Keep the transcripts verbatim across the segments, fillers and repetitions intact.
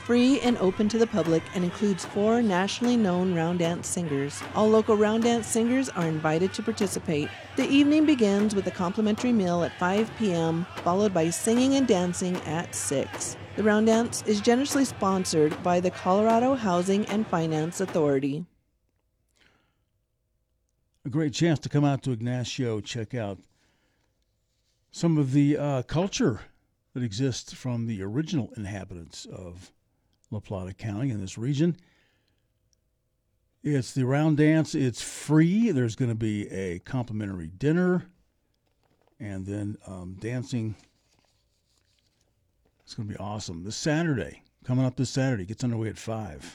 free and open to the public and includes four nationally known round dance singers. All local round dance singers are invited to participate. The evening begins with a complimentary meal at five p.m., followed by singing and dancing at six. The round dance is generously sponsored by the Colorado Housing and Finance Authority. A great chance to come out to Ignacio, check out some of the uh, culture that exists from the original inhabitants of La Plata County in this region. It's the round dance. It's free. There's going to be a complimentary dinner and then um, dancing. It's going to be awesome. This Saturday, coming up this Saturday, gets underway at five.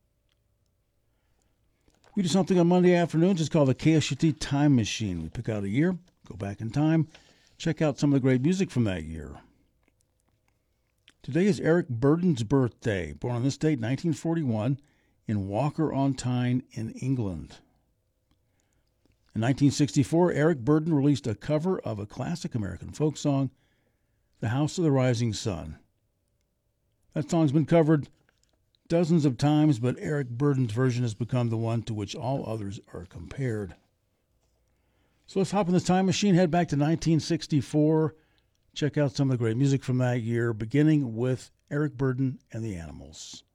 We do something on Monday afternoons. It's called the K S U T Time Machine. We pick out a year, go back in time, check out some of the great music from that year. Today is Eric Burdon's birthday, born on this date, nineteen forty-one, in Walker-on-Tyne in England. In nineteen sixty-four, Eric Burdon released a cover of a classic American folk song, The House of the Rising Sun. That song's been covered dozens of times, but Eric Burdon's version has become the one to which all others are compared. So let's hop in this time machine, head back to nineteen sixty-four, check out some of the great music from that year, beginning with Eric Burdon and the Animals.